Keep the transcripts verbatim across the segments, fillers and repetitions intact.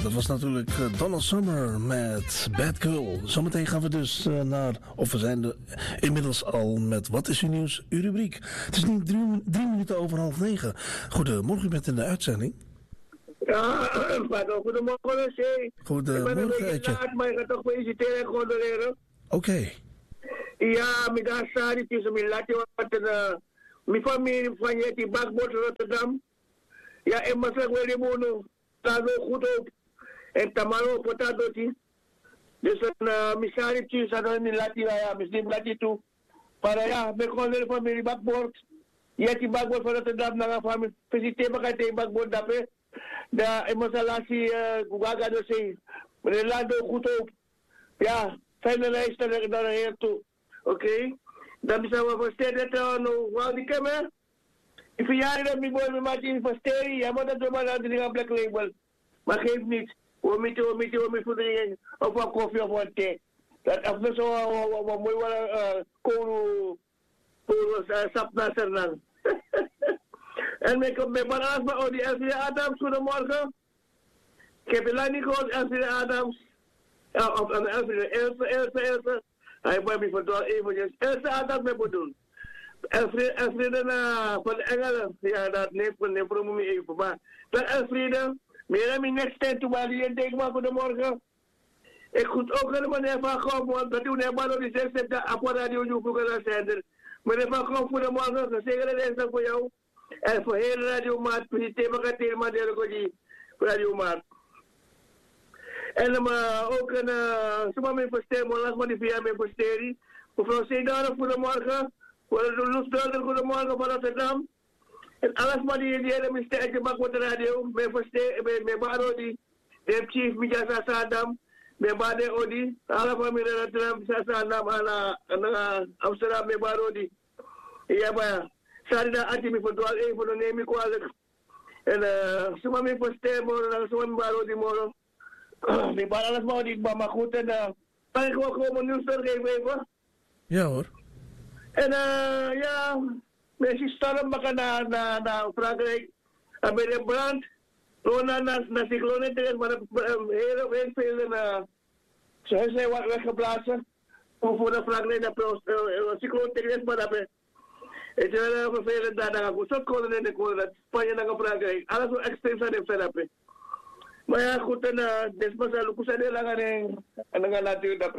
dat was natuurlijk uh, Donna Summer met Bad Girl. Zometeen gaan we dus uh, naar, of we zijn er inmiddels al met Wat is uw nieuws, uw rubriek. Het is nu drie, drie minuten over half negen. Goedemorgen, u bent in de uitzending. Ja, pardon, goedemorgen, Shay. Goedemorgen, ik ben een beetje Etje. laat, maar ik ga toch feliciteren en condoleren. Oké. Okay. Ja, met dat saai, het is een laatje wat een... Mijn familie van je, die bakboord Rotterdam. Ja, en maar zeg wel die moeder, daar zo goed op. En tamaro potato. Dus een uh, misarietje, zou dan niet laten, ja, misschien laat je toe. Maar ja, met gewoon de familie bakboord. Je hebt die bakboord van Rotterdam naar een familie. Visiteer me die bakboord daarbij. Daar in Masalasi, Gugaga, dus heen. Maar de land ook goed op. Ja, fijne reis naar naar hier toe. Oké? Okay? Dan is we versteden dat we wel die kennen. Ik verjaardag dat ik mooi met je versteden. Ja, maar dat we maar aan de black label. Maar geef niet. We moeten, we moeten, we moeten drinken. Of wat koffie of wat thee. Dat af en toe wat mooi wat kool, kool, sap naser dan. En ik heb mijn balans bij Odi Elfriede Adams. Goedemorgen. Ik heb je lang niet gehoord, Elfriede Adams. Ja, of Elfriede, Elsa, Elsa, Elsa. Hij moet me verdwaald eventjes. Elsa Adams mee bedoel. Elfriede, Elfriede van Engelen. Ja, dat neemt me, neemt me even. Maar dan Elfriede, meer dan mijn next time toe, maar die denk maar goedemorgen. Ik goed ook helemaal niet van gewoon, want dat doen helemaal nog die zes de apparadio Joekoe zender. Maar even gewoon goedemorgen, gezegende is dat voor jou. En voor heel Radio Maat, precies, maar gaat helemaal deel Radio Maat. En maar ook een, zomaar mijn versteren, maar laat maar die via mijn verstering. Mevrouw Zeedaren, goedemorgen. Voor de Loesdorder, goedemorgen van Rotterdam. En alles maar die die hele ministerie maakt met de radio. Mijn versteren, mijn baro die, de chief Mijasa Sadam. Mijn bade Odi, alle familie Rotterdam, Sadam, aan Amsterdam, mijn baro die. Ja, maar Sarida ati mi verdwaal even, dan neem ik kwalijk. En uh, zomaar mijn versteren, maar zomaar mijn baro die morgen. Ik ben alles maar niet, maar goed. En uh, kan ik gewoon gewoon mijn nieuws doorgeven even? Ja hoor. En uh, ja, mensen storm maken naar, naar, naar Frankrijk. En bij de brand, gewoon naar, naar, naar cyclonen terecht, maar um, heel, heel veel uh, ze zijn wat weggeblazen. Voor de Frankrijk, dat uh, cyclonen terecht, maar dat het is wel vervelend dat ik goed konden in de kolen, dat Spanje naar Frankrijk. Alles zo extreem zijn heeft dat. Maar ja, goed, en uh, después al kusa de lang aan en dan laat u dat.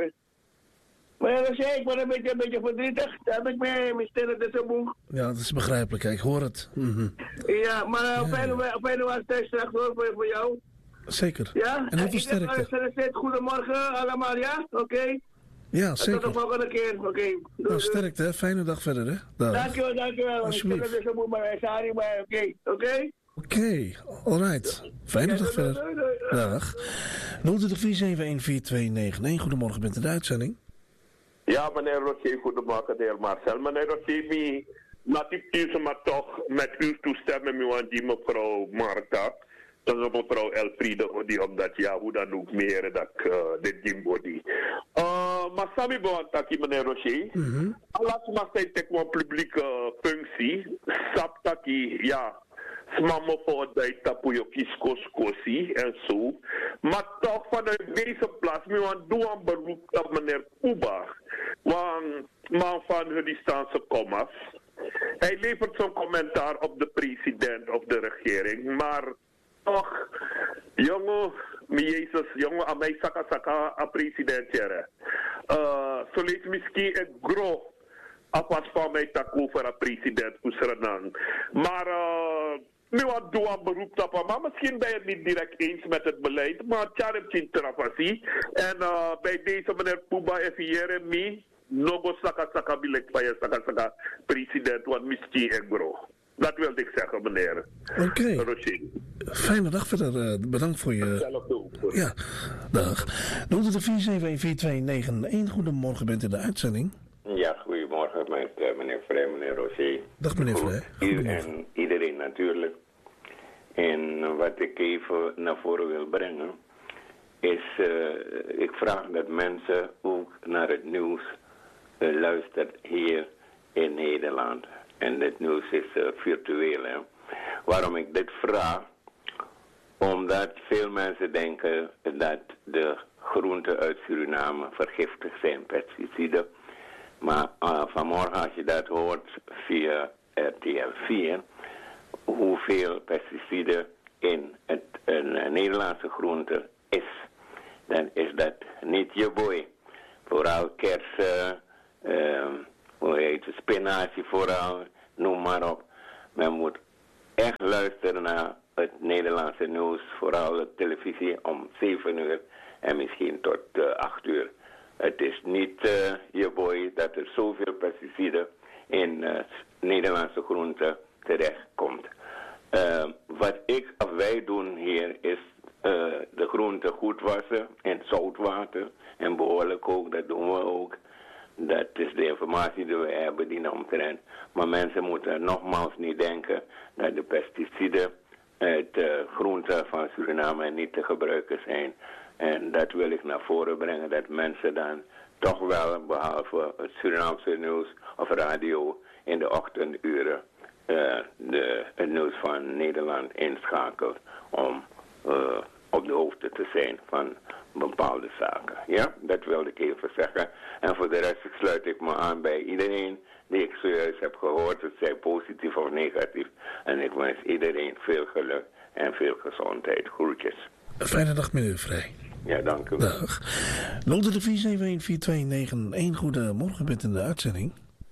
Maar ja, dus, ik ben een beetje, een beetje verdrietig. Daar heb ik mee, mijn stellen tussen boek. Ja, dat is begrijpelijk, ik hoor het. Mm-hmm. Ja, maar uh, ja, fijn, ja. fijn was thuis straks hoor, voor, voor jou. Zeker. Ja, en heel veel sterkte. Uh, goedemorgen allemaal, ja? Oké. Okay. Ja, zeker. Tot de volgende keer, oké. Okay. Nou, sterkte, hè? Fijne dag verder, hè? Dag. Dankjewel, dankjewel. Alsjeblieft. Ik ben maar sorry, maar oké, oké? Oké, okay, alright. Fijne dag verder. Dag. nul twee vier zeven een vier twee negen negen. Goedemorgen, bent in de uitzending. Ja, meneer Rocher, goedemorgen, de heer Marcel. Meneer Rocher, mi natuurlijk maar toch met uw toestemming, want die mevrouw Marta, dat is mevrouw Elfriede, die omdat ja, hoe dan ook meer dat uh, de Jimbo die. Uh, maar Sami Boantaki, meneer Rocher, mm-hmm. Alles mag zijn een publieke functie, Saptaki, ja. Smamo voor de tapuyo kiskos kosi en zo. Maar toch vanuit deze plaats, we want doen een beroep op meneer Kuba. Want man van Hudistaanse komaf. Hij levert zo'n commentaar op de president of de regering. Maar toch, jongen, Jezus, jongen, aan mij saka saka a president jere. Uh, zo lees misschien een groot afwas van mij tak over a president Oesrenang. Maar uh, nu wat doen een beroep op, maar misschien ben je het niet direct eens met het beleid, maar Charem Chintrafasi. En uh, bij deze meneer Puba F. Jeremy, Nogo Saka Saka Bilek van je Saka Saka president, want misschien en gro. Dat wilde ik zeggen, meneer. Oké. Okay. Fijne dag verder. Uh, bedankt voor je... Zelf ja, dag. nul twee vier zeven een vier twee negen één. Goedemorgen, bent in de uitzending. Ja, goedemorgen met uh, meneer Vrij, meneer Roger. Dag meneer Vrij. U en iedereen natuurlijk. En wat ik even naar voren wil brengen, is uh, ik vraag dat mensen ook naar het nieuws uh, luisteren hier in Nederland. En het nieuws is uh, virtueel. Hè. Waarom ik dit vraag? Omdat veel mensen denken dat de groenten uit Suriname vergiftigd zijn, pesticiden. Maar uh, vanmorgen als je dat hoort via R T L vier, hoeveel pesticiden in het, een, een Nederlandse groente is, dan is dat niet je boy. Vooral kersen, uh, hoe heet het, spinazie vooral, noem maar op. Men moet echt luisteren naar het Nederlandse nieuws, vooral de televisie om zeven uur en misschien tot uh, acht uur. Het is niet uh, je boy dat er zoveel pesticiden in uh, Nederlandse groenten terechtkomt. Uh, wat ik of wij doen hier is uh, de groenten goed wassen in zoutwater en behoorlijk ook, dat doen we ook. Dat is de informatie die we hebben die omtrent. Maar mensen moeten nogmaals niet denken dat de pesticiden uit uh, groenten van Suriname niet te gebruiken zijn. En dat wil ik naar voren brengen, dat mensen dan toch wel, behalve het Surinaamse nieuws of radio, in de ochtenduren uh, de, het nieuws van Nederland inschakelt om uh, op de hoogte te zijn van bepaalde zaken. Ja, dat wilde ik even zeggen. En voor de rest sluit ik me aan bij iedereen die ik zojuist heb gehoord. Het zij positief of negatief. En ik wens iedereen veel geluk en veel gezondheid. Groetjes. Een fijne dag, meneer Vrij. Ja, dank u wel. Dag. nul drie vier zeven een vier twee negen een. Goedemorgen, bent in de uitzending.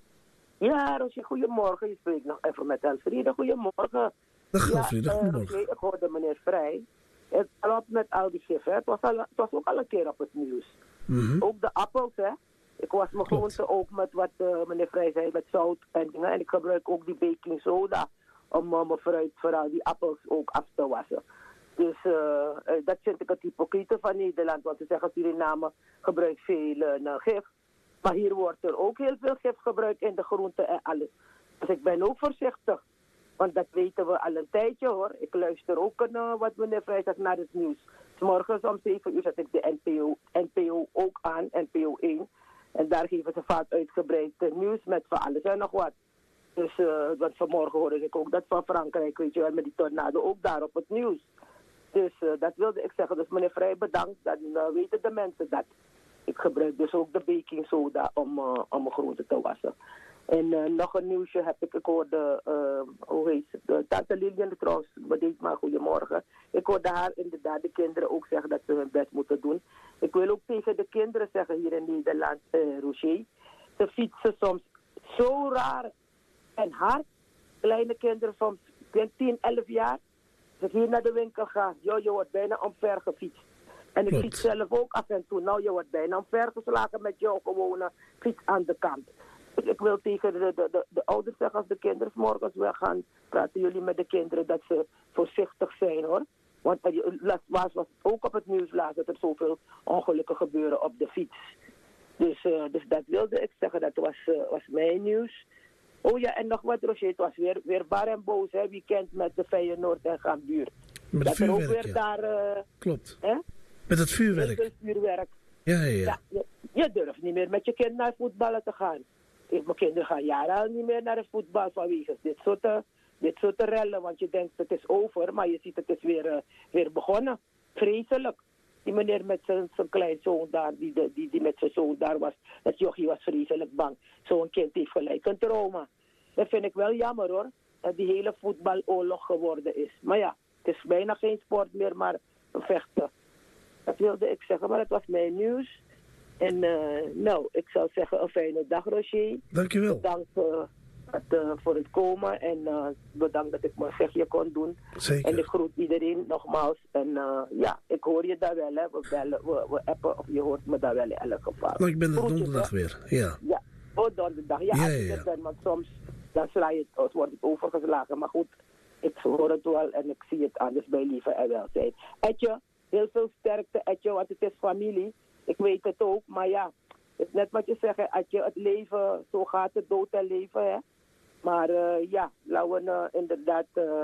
Ja, Roosje, goedemorgen. Je spreekt nog even met Elfriede. Goedemorgen. Dag ja, Elfriede, uh, goedemorgen. Ik hoorde meneer Vrij. Het klopt met al die gif, hè. Het was, al, het was ook al een keer op het nieuws. Mm-hmm. Ook de appels, hè. Ik was mijn groente ook met wat uh, meneer Vrij zei, met zout en dingen. En ik gebruik ook die baking soda om uh, mijn fruit, vooral die appels ook af te wassen. Dus uh, uh, dat vind ik het hypocriete van Nederland. Want ze zeggen Suriname gebruikt veel uh, gif. Maar hier wordt er ook heel veel gif gebruikt in de groenten en alles. Dus ik ben ook voorzichtig. Want dat weten we al een tijdje hoor. Ik luister ook uh, wat meneer Vrij zegt naar het nieuws. 's Morgens om zeven uur zet ik de N P O, N P O ook aan, N P O één. En daar geven ze vaak uitgebreid uh, nieuws met van alles en nog wat. Dus uh, want vanmorgen hoorde ik ook dat van Frankrijk, weet je wel, met die tornado ook daar op het nieuws. Dus uh, dat wilde ik zeggen. Dus meneer Vrij, bedankt. Dan uh, weten de mensen dat. Ik gebruik dus ook de baking soda om, uh, om mijn groenten te wassen. En uh, nog een nieuwsje heb ik, ik hoorde, uh, hoe heet het, uh, Tante Lilian trouwens, bedankt maar goedemorgen. Ik hoorde haar inderdaad de kinderen ook zeggen dat ze hun best moeten doen. Ik wil ook tegen de kinderen zeggen hier in Nederland, uh, Roger, ze fietsen soms zo raar en hard. Kleine kinderen soms tien, elf jaar. Als ik hier naar de winkel ga, joh, je wordt bijna omver gefietst. En ik Klopt. fiets zelf ook af en toe. Nou, je wordt bijna omvergeslagen met jouw gewone fiets aan de kant. Dus ik wil tegen de, de, de, de ouders zeggen, als de kinderen 's morgens weggaan, praten jullie met de kinderen dat ze voorzichtig zijn hoor. Want het was, was ook op het nieuws laatst dat er zoveel ongelukken gebeuren op de fiets. Dus, uh, dus dat wilde ik zeggen, dat was, uh, was mijn nieuws. Oh ja, en nog wat Roger, het was weer, weer bar en boos, hè, weekend met de Feyenoord en Gambuur. Met dat het er ook vuurwerk, weer ja. daar... Uh, Klopt. hè? Met het vuurwerk. Heel veel vuurwerk. Ja, ja, ja. Ja, je, je durft niet meer met je kind naar voetballen te gaan. Ik, mijn kinderen gaan jaren al niet meer naar het voetbal vanwege dit soort, uh, dit soort rellen. Want je denkt het is over, maar je ziet het is weer, uh, weer begonnen. Vreselijk. Die meneer met zijn, zijn kleinzoon daar, die, die, die, die met zijn zoon daar was, dat jochie was vreselijk bang. Zo'n kind heeft gelijk een trauma. Dat vind ik wel jammer hoor, dat die hele voetbaloorlog geworden is. Maar ja, het is bijna geen sport meer, maar een vechten. Dat wilde ik zeggen, maar het was mijn nieuws. En uh, nou, ik zou zeggen een fijne dag, Roger. Dankjewel. Bedankt uh, het, uh, voor het komen en uh, bedankt dat ik mijn zegje kon doen. Zeker. En ik groet iedereen nogmaals. En uh, ja, ik hoor je daar wel, hè. We bellen, we, we appen, of je hoort me daar wel in elk geval. Nou, ik ben er Groetjes, donderdag hè. weer, ja. Ja, oh, donderdag. Ja, Ja, als ja, ik ja. het ben, want soms dan sla je het, wordt het overgeslagen. Maar goed, ik hoor het wel en ik zie het anders bij lieve en welzijn. Etje, heel veel sterkte, Etje, want het is familie. Ik weet het ook, maar ja, het is net wat je zegt, Etje, het leven, zo gaat het, dood en leven, hè. Maar uh, ja, laten we uh, inderdaad uh,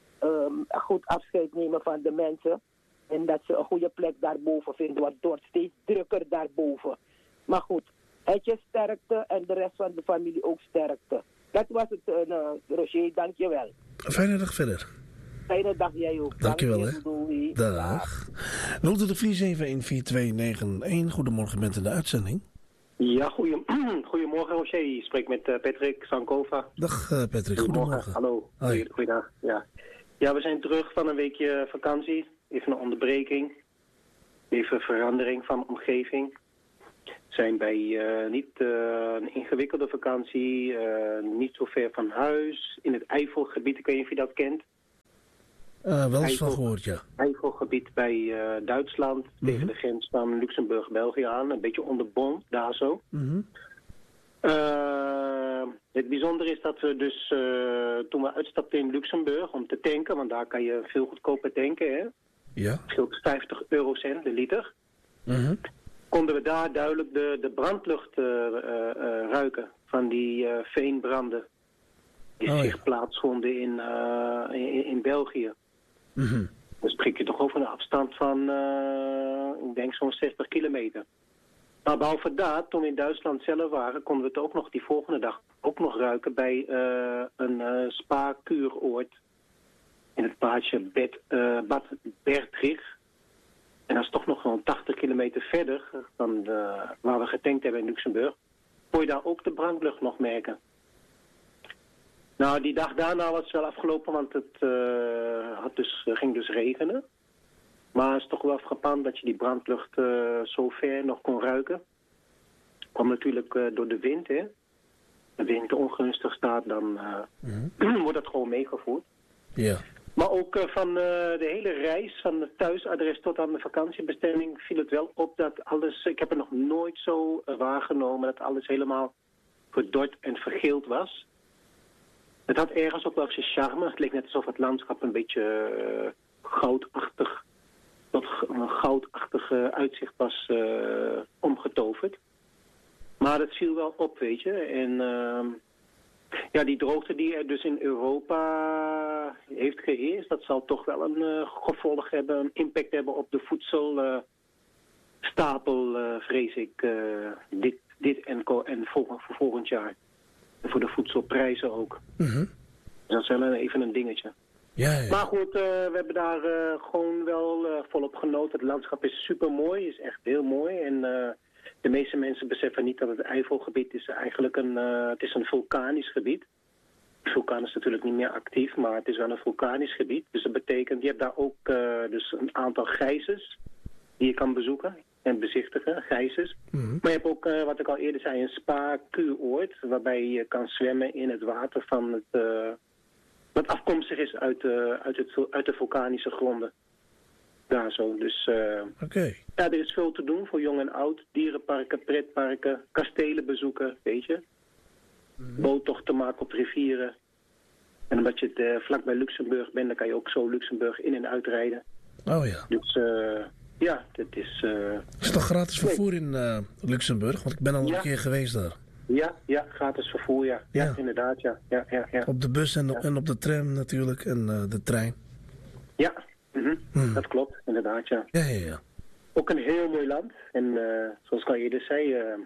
um, goed afscheid nemen van de mensen. En dat ze een goede plek daarboven vinden, want het wordt steeds drukker daarboven. Maar goed, Etje sterkte en de rest van de familie ook sterkte. Dat was het, uh, Roger, dankjewel. Fijne dag verder. Fijne dag jij ook. Dankjewel, hè. Doei. Dag. nul twee vier zeven een vier twee negen een. Goedemorgen, bent in de uitzending. Ja, goeie, goedemorgen Roger. Je spreekt met uh, Patrick Sankova. Dag uh, Patrick, goedemorgen. Hallo, Hoi. Goeiedag. Ja. ja, we zijn terug van een weekje vakantie. Even een onderbreking. Even verandering van omgeving. We zijn bij uh, niet uh, een ingewikkelde vakantie, uh, niet zo ver van huis. In het Eifelgebied, ik weet niet of je dat kent. Uh, wel eens Eifel, van gehoord, ja. Eifelgebied bij uh, Duitsland, mm-hmm. tegen de grens van Luxemburg-België aan. Een beetje onder Bonn, daar zo. Mm-hmm. Uh, het bijzondere is dat we dus, uh, toen we uitstapten in Luxemburg om te tanken, want daar kan je veel goedkoper tanken, hè. Ja. Het scheelt vijftig eurocent de liter. Mm-hmm. Konden we daar duidelijk de, de brandlucht uh, uh, uh, ruiken van die uh, veenbranden die oh, zich ja. plaatsvonden in, uh, in, in België. Mm-hmm. Dan spreek je toch over een afstand van, uh, ik denk zo'n zestig kilometer. Maar behalve dat, toen we in Duitsland zelf waren, konden we het ook nog die volgende dag ook nog ruiken bij uh, een uh, spa-kuuroord in het plaatsje Bad, uh, Bad Bertrich. En dat is toch nog gewoon tachtig kilometer verder dan de, waar we getankt hebben in Luxemburg. Kon je daar ook de brandlucht nog merken. Nou, die dag daarna was het wel afgelopen, want het uh, had dus, ging dus regenen. Maar het is toch wel frappant dat je die brandlucht uh, zo ver nog kon ruiken. Kwam natuurlijk uh, door de wind, hè. De wind ongunstig staat, dan uh, mm-hmm. wordt dat gewoon meegevoerd. Ja. Maar ook uh, van uh, de hele reis, van het thuisadres tot aan de vakantiebestemming, viel het wel op dat alles, ik heb het nog nooit zo uh, waargenomen, dat alles helemaal verdord en vergeeld was. Het had ergens ook wel zijn charme. Het leek net alsof het landschap een beetje uh, goudachtig, tot een goudachtig uh, uitzicht was uh, omgetoverd. Maar het viel wel op, weet je. En uh, ja, die droogte die er dus in Europa heeft geheerst, dat zal toch wel een uh, gevolg hebben, een impact hebben op de voedselstapel, uh, vrees ik, uh, dit, dit en, en vol, voor volgend jaar. En voor de voedselprijzen ook. Mm-hmm. Dat is wel even een dingetje. Ja, ja. Maar goed, uh, we hebben daar uh, gewoon wel uh, volop genoten. Het landschap is super mooi, is echt heel mooi. En uh, de meeste mensen beseffen niet dat het Eifelgebied is eigenlijk een, uh, het is een vulkanisch gebied. De vulkaan is natuurlijk niet meer actief, maar het is wel een vulkanisch gebied. Dus dat betekent, je hebt daar ook uh, dus een aantal gijzers die je kan bezoeken en bezichtigen, gijzers. Mm-hmm. Maar je hebt ook, uh, wat ik al eerder zei, een spa-kuuroord, waarbij je kan zwemmen in het water van het, uh, wat afkomstig is uit, uh, uit, het, uit de vulkanische gronden. Daar zo, dus uh, okay. Ja, er is veel te doen voor jong en oud. Dierenparken, pretparken, kastelen bezoeken, weet je. Mm-hmm. Boottochten maken op rivieren. En omdat je het, uh, vlak bij Luxemburg bent, dan kan je ook zo Luxemburg in- en uitrijden. Oh ja. Dus uh, ja, dat is... Uh, is toch gratis vervoer nee. in uh, Luxemburg? Want ik ben al ja. een keer geweest daar. Ja, ja, gratis vervoer, ja. Ja, ja. Inderdaad, ja. Ja, ja, ja. Op de bus en, ja. en op de tram natuurlijk en uh, de trein. Ja, mm-hmm. hmm. dat klopt, inderdaad, ja. Ja, ja, ja. Ook een heel mooi land. En uh, zoals ik al eerder zei, uh,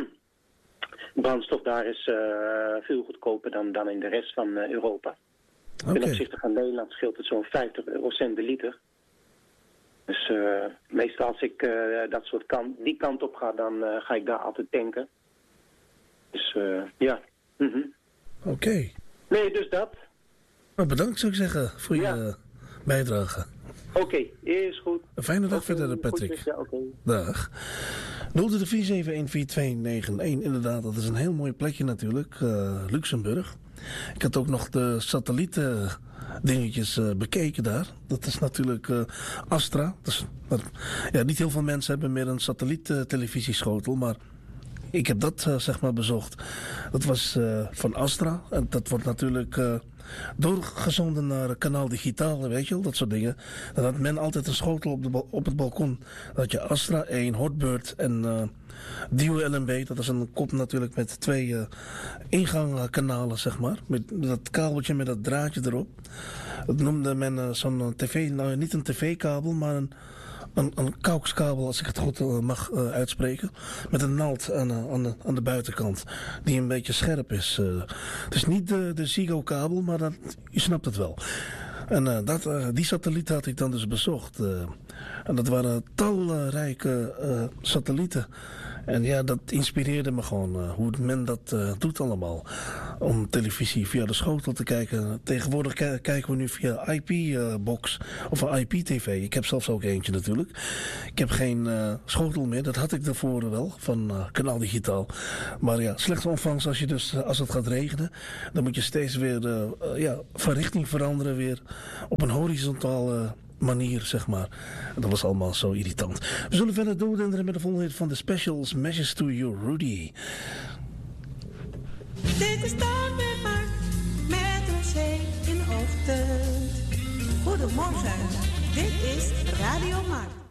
brandstof daar is uh, veel goedkoper dan, dan in de rest van uh, Europa. Okay. Ten opzichte van Nederland scheelt het zo'n vijftig eurocent de liter. Dus uh, meestal als ik uh, dat soort kant, die kant op ga, dan uh, ga ik daar altijd tanken. Dus uh, ja. Mm-hmm. Oké. Okay. Nee, dus dat. Nou, bedankt zou ik zeggen voor ja. je uh, bijdrage. Oké, okay, is goed. Een fijne dag okay, verder, Patrick. Goed, ja, okay. Dag. nul twee vier zeven een vier twee negen een. Inderdaad, dat is een heel mooi plekje natuurlijk. Uh, Luxemburg. Ik had ook nog de satellieten dingetjes uh, bekeken daar. Dat is natuurlijk uh, Astra. Dus, dat, ja, niet heel veel mensen hebben meer een satelliettelevisieschotel, maar ik heb dat uh, zeg maar bezocht. Dat was uh, van Astra. En dat wordt natuurlijk uh, doorgezonden naar kanaal digitaal, weet je wel, dat soort dingen. Dan had men altijd een schotel op, de ba- op het balkon. Dan had je Astra één, Hotbird en uh, Duo L M B. Dat is een kop natuurlijk met twee uh, ingangkanalen, zeg maar. Met dat kabeltje met dat draadje erop. Dat noemde men uh, zo'n tv, nou niet een tv-kabel, maar een Een, een koukskabel, als ik het goed uh, mag uh, uitspreken. Met een naald aan, uh, aan, de, aan de buitenkant. Die een beetje scherp is. Uh, het is niet de, de Ziggo-kabel, maar dat, je snapt het wel. En uh, dat, uh, die satelliet had ik dan dus bezocht. Uh, en dat waren talrijke uh, satellieten. En ja, dat inspireerde me gewoon uh, hoe men dat uh, doet allemaal. Om televisie via de schotel te kijken. Tegenwoordig k- kijken we nu via I P-box uh, of een I P-tv. Ik heb zelfs ook eentje natuurlijk. Ik heb geen uh, schotel meer. Dat had ik daarvoor wel, van uh, Kanaal Digitaal. Maar ja, slechte ontvangst als, je dus, uh, als het gaat regenen. Dan moet je steeds weer uh, uh, ja, van richting veranderen weer. Op een horizontale manier, zeg maar. En dat was allemaal zo irritant. We zullen verder doordenderen met de volgende hit van The Specials, Messages to You, Rudy. Dit is dan weer Mark, met Roger in de ochtend. Goedemorgen, dit is Radio Mark.